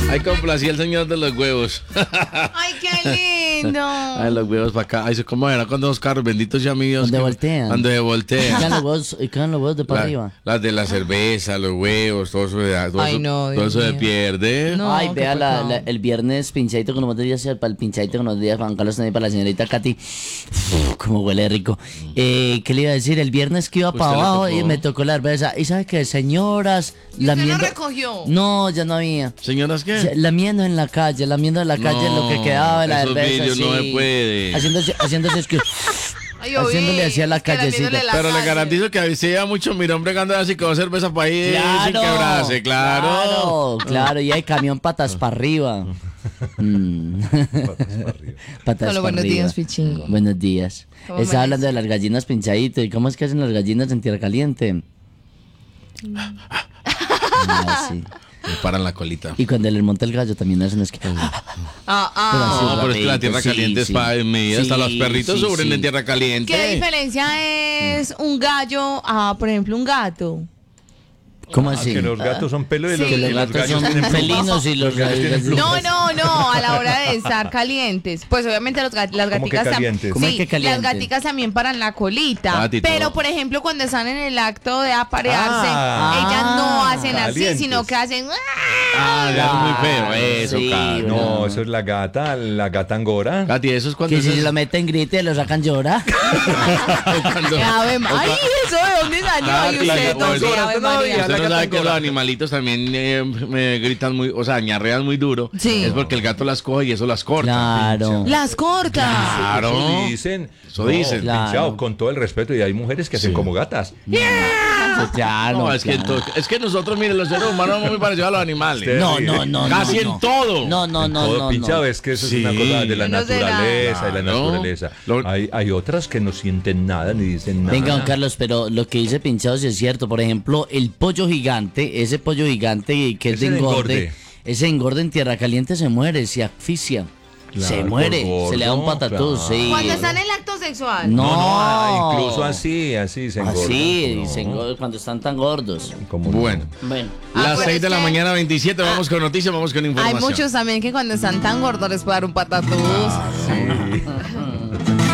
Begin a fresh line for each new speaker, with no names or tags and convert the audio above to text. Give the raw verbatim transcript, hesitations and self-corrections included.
Ahí complacía el señor de los huevos.
Ay, qué lindo.
Ay, los huevos para acá. Ay, ¿cómo era cuando los carros benditos ya míos?
Donde
que-
voltean.
Donde voltean.
Quedan los huevos, y quedan los huevos de para
La-
arriba.
Las de la cerveza, los huevos, todo eso, de- todo
Ay,
eso,
no,
todo
Dios
eso se
mío.
pierde.
No,
Ay,
qué
vea la,
pecado.
la- el viernes pinchadito con los días para el pinchadito con los días Juan Carlos también para la señorita Katy. Uf, como huele rico. Eh, ¿Qué le iba a decir? El viernes que iba
Usted
para
le
abajo
tocó.
y me tocó la cerveza. ¿Y sabe qué? Señoras,
¿Y usted
lamiendo.
no recogió?
No, ya no había.
¿Señoras
O sea,
qué?
lamiendo en la calle, lamiendo en la calle
No,
lo que quedaba de la
esos
cerveza.
vidrios no
sí.
se puede.
Haciéndose, haciéndose es que.
Ay, yo
Haciéndole
vi,
así a la
es que
callecita.
lamiéndole la
Pero le
calle.
garantizo que ahí se lleva mucho mirón bregando así con cerveza para ir sin quebrarse, claro.
Claro, claro, y hay camión patas para arriba. Mm. Patas
Hola,
pa'
buenos
arriba.
días, Pichingo.
Buenos días.
¿Cómo
Estaba hablando
amanece?
de las gallinas pinchadito. ¿Y cómo es que hacen las gallinas en tierra caliente? Ah, sí.
Me paran la colita.
Y cuando les monta el gallo también hacen es que.
Ah,
Pero
ah.
así
No, pero es que la
rapidito,
tierra
sí,
caliente es
sí.
para medida. Hasta
Sí,
los perritos
sí,
sufren
sí.
en tierra caliente.
¿Qué diferencia es un gallo a, por ejemplo, un gato?
¿Cómo
Ah,
así?
que los gatos son pelo y
Sí.
los,
Que
y
los
los
gatos
gallos
son
tienen plumas.
felinos y los
gallos tienen
gallos-
plumas.
No, no, no, a la hora de estar calientes. Pues obviamente los gat- las
¿Cómo que
gaticas tam-
calientes?
¿Cómo
sí,
es que calientes?
las gaticas también paran la colita.
Ah, Tito.
Pero por ejemplo, cuando están en el acto de aparearse,
Ah.
ellas no hacen así,
Calientes.
sino que hacen
Ah, ya es muy feo eso,
Sí,
Katy.
No, eso es la gata, la gata angora.
Katy, eso es cuando...
Que si
eso
se
es-
lo meten grite, lo sacan llora.
cuando-
Ave Ma- Ay, eso de dónde salió.
Claro,
Y usted,
claro,
entonces,
eso-
Ave
no,
María.
ya.
Usted
la
no
gata
sabe que los
angora.
animalitos también eh, me gritan muy, o sea, ñarrean muy duro.
Sí.
Es porque el gato las coge y eso las corta.
Claro.
Las cortas.
Claro.
Eso dicen.
Eso dicen.
Pinchado,
Claro.
con todo el respeto. Y hay mujeres que hacen
Sí.
como gatas.
Claro.
No, es que,
claro.
ento- es que nosotros, miren, los seres humanos somos muy parecidos a los animales.
Usted-
No, no, no.
Casi
no,
en
no.
todo.
No, no, no,
todo
no.
pinchado,
no.
es que eso
Sí.
es una cosa de la
No será.
naturaleza, de la
Claro.
naturaleza.
Lo-
Hay, hay otras que no sienten nada ni dicen nada.
Venga, don Carlos, pero lo que dice Pinchado sí es cierto. Por ejemplo, el pollo gigante, ese pollo gigante que es
Ese
de
de
engorde,
engorde.
ese engorde en tierra caliente se muere, se asfixia.
Claro,
se muere,
por
se le da un
gordo,
patatús,
claro.
sí.
Cuando están en el acto sexual.
No,
No, no, ah, incluso así, así se engordan.
Así,
No,
se engordan cuando están tan gordos.
¿cómo no?
Bueno,
Bueno.
Ah,
las
pero
seis
es
de la
que-
mañana, veintisiete, vamos con noticias, vamos con
Hay
información.
muchos también que cuando están tan gordos les puede dar un patatús.
Sí.